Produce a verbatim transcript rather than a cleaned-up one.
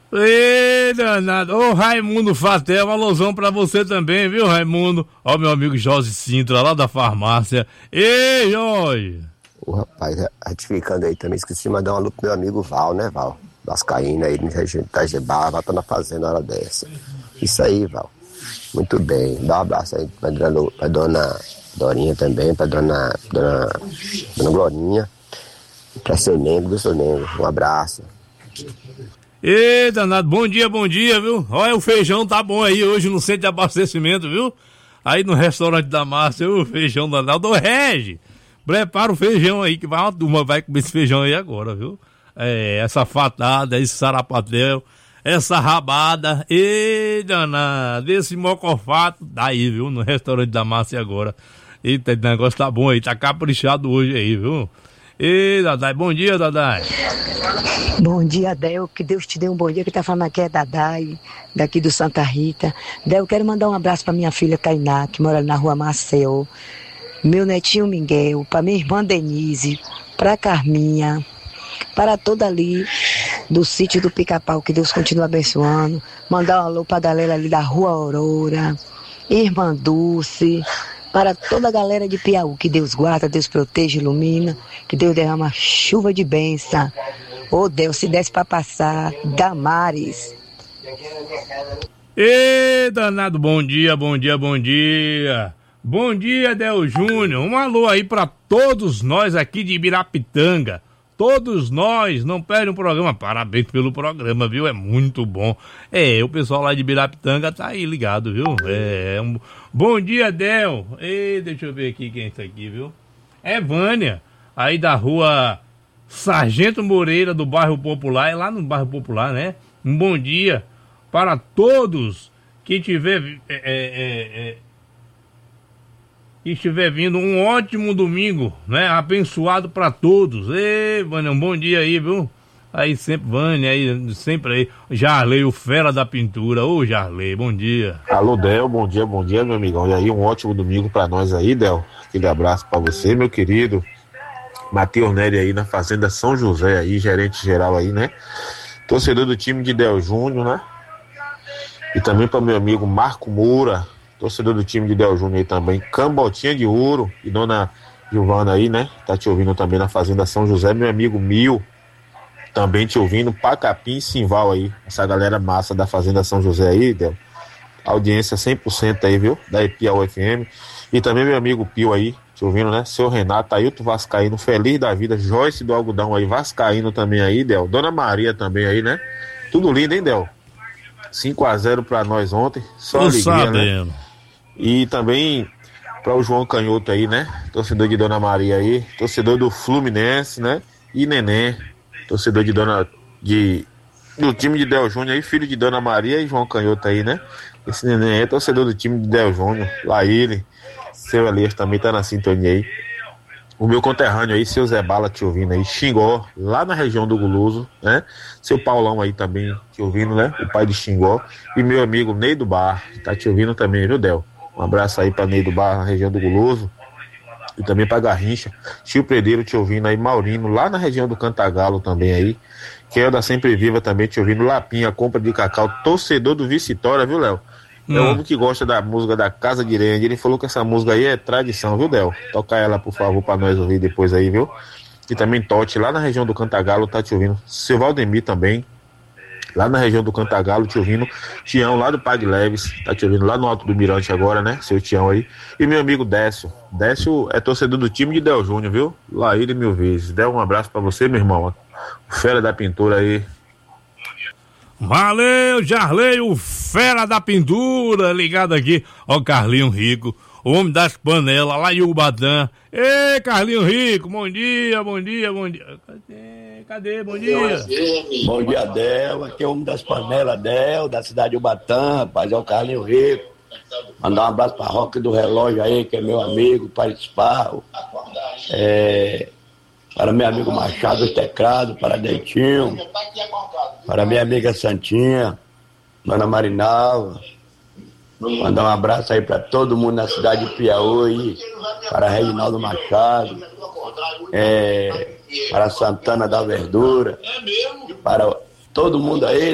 Ei, danado. Ô, Raimundo Fatel, um alusão pra você também, viu, Raimundo? Ó, meu amigo Jorge Sintra, lá da farmácia. Ei, Jorge. Ô, rapaz, ratificando aí também, esqueci de mandar um alô pro meu amigo Val, né, Val? Vascaína aí, no Itajubá, vai pra fazenda hora dessa. Isso aí, Val. Muito bem. Dá um abraço aí pra dona, pra dona Dorinha também, pra dona, dona, dona Glorinha, pra seu Nengo, do seu Nengo. Um abraço. Ei, danado, bom dia, bom dia, viu? Olha, o feijão tá bom aí hoje no centro de abastecimento, viu? Aí no restaurante da Márcia, o feijão danado. Ô, Regi, prepara o feijão aí, que vai uma turma vai comer esse feijão aí agora, viu? É, essa fatada, esse sarapatel, essa rabada, ei, danado, esse mocofato, daí, viu? No restaurante da Márcia agora. Eita, o negócio tá bom aí, tá caprichado hoje aí, viu? Ei, Dadai, bom dia, Dadai. Bom dia, Del, que Deus te dê um bom dia, que tá falando aqui é Dadai, daqui do Santa Rita. Del, quero mandar um abraço pra minha filha Tainá, que mora na rua Maceió, meu netinho Miguel, pra minha irmã Denise, pra Carminha, para toda ali do sítio do Pica-Pau, que Deus continue abençoando. Mandar um alô pra galera ali da rua Aurora, irmã Dulce, para toda a galera de Piauí, que Deus guarda, Deus protege, ilumina, que Deus derrama chuva de bênção. Ô Deus, se desse para passar, Damares. Ê, danado, bom dia, bom dia, bom dia. Bom dia, Del Júnior. Um alô aí para todos nós aqui de Ibirapitanga. Todos nós, não perde um programa. Parabéns pelo programa, viu? É muito bom. É, o pessoal lá de Ibirapitanga tá aí ligado, viu? É, um... Bom dia, Del. Ei, deixa eu ver aqui quem está aqui, viu? É Vânia, aí da rua Sargento Moreira, do bairro Popular. É lá no bairro Popular, né? Um bom dia para todos que tiver... É, é, é, que estiver vindo, um ótimo domingo, né? Abençoado para todos. Ei, Vânia, um bom dia aí, viu? Aí sempre, Vânia, aí, sempre aí. Jarley, o fera da pintura. Ô, Jarley, bom dia. Alô, Del, bom dia, bom dia, meu amigão. E aí, um ótimo domingo para nós aí, Del. Aquele abraço para você, meu querido. Matheus Nery aí na Fazenda São José aí, gerente geral aí, né? Torcedor do time de Del Júnior, né? E também para meu amigo Marco Moura, torcedor do time de Del Júnior aí também, Cambotinha de Ouro, e dona Giovana aí, né, tá te ouvindo também na Fazenda São José, meu amigo Mil, também te ouvindo, Pacapim e Simval aí, essa galera massa da Fazenda São José aí, Del, audiência cem por cento aí, viu, da Piau F M, e também meu amigo Pio aí, te ouvindo, né, seu Renato, Ailton Vascaíno, feliz da vida, Joyce do Algodão aí, Vascaíno também aí, Del, Dona Maria também aí, né, tudo lindo, hein, Del, cinco a zero pra nós ontem, só Tô alegria, sabendo. né? E também para o João Canhoto aí, né? Torcedor de Dona Maria aí, torcedor do Fluminense, né? E Neném, torcedor de Dona de do time de Del Júnior aí, filho de Dona Maria e João Canhoto aí, né? Esse Neném é torcedor do time de Del Júnior, lá ele, seu Elias também tá na sintonia aí. O meu conterrâneo aí, seu Zé Bala te ouvindo aí, Xingó, lá na região do Guloso, né? Seu Paulão aí também te ouvindo, né? O pai de Xingó. E meu amigo Ney do Bar, tá te ouvindo também, viu, Del? Um abraço aí pra Ney do Bar, na região do Guloso. E também pra Garrincha. Tio Predeiro te ouvindo aí, Maurino, lá na região do Cantagalo também aí. Quem é da Sempre Viva também te ouvindo, Lapinha, compra de cacau, torcedor do Vitória, viu, Léo? É o homem que gosta da música da Casa de Irene. Ele falou que essa música aí é tradição, viu, Del? Toca ela, por favor, pra nós ouvir depois aí, viu? E também Tote, lá na região do Cantagalo, tá te ouvindo. Seu Valdemir também, lá na região do Cantagalo, te ouvindo. Tião, lá do Pag Leves, tá te ouvindo lá no Alto do Mirante agora, né? Seu Tião aí. E meu amigo Décio. Décio é torcedor do time de Del Júnior, viu? Lá ele mil vezes. Dê um abraço pra você, meu irmão. O fera da pintura aí. Valeu, Jarley, o fera da pintura, ligado aqui. Ó, Carlinho Rico, o homem das panelas, lá em Ubatã. Ê, Carlinho Rico, bom dia, bom dia, bom dia. Cadê, cadê, bom dia? Bom dia, Del, aqui é o homem das panelas, Del, da cidade de Ubatã, rapaz, é o Carlinho Rico. Mandar um abraço pra Roque do Relógio aí, que é meu amigo, Pai Esparro. É... Para meu amigo Machado do Teclado, para Deitinho, para minha amiga Santinha, Dona Marinalva. Mandar um abraço aí para todo mundo na cidade de Piauí, para Reginaldo Machado, é, para Santana da Verdura, para todo mundo aí.